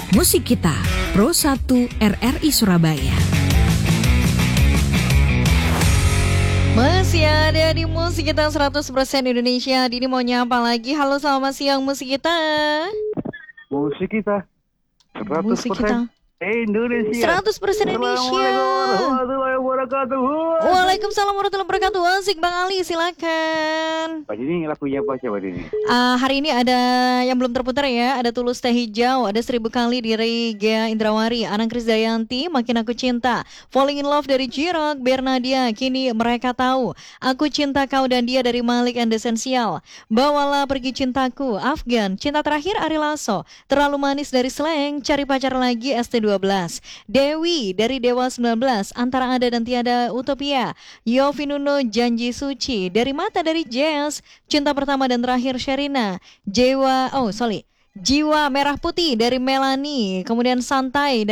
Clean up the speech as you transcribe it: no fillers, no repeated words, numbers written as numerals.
Musik Kita, Pro 1 RRI Surabaya. Masih ada di Musik Kita 100% Indonesia. Dini mau nyapa lagi. Halo, selamat siang Musik Kita. Musik Kita 100% Musik Kita Indonesia. 100% Indonesia. Assalamualaikum warahmatullahi wabarakatuh. Waalaikumsalam warahmatullahi wabarakatuh. Asik Bang Ali, silakan. Pak ini lagunya apa coba ini? Hari ini ada yang belum terputar ya. Ada Tulus Teh Hijau, ada 1000 kali dari Gea Indrawari, Anang Krisdayanti, Makin Aku Cinta, Falling in Love dari Jirok, Bernadia, Kini Mereka Tahu, Aku Cinta Kau dan Dia dari Malik and Essential, Bawalah Pergi Cintaku, Afgan, Cinta Terakhir Ari Lasso, Terlalu Manis dari Slang, Cari Pacar Lagi ST12, Dewi dari Dewa 19, Antara Ada dan Tiada Utopia, Yofi Nuno Janji Suci, Dari Mata dari Jazz, Cinta Pertama dan Terakhir Sherina, Jiwa Merah Putih dari Melanie, kemudian Santai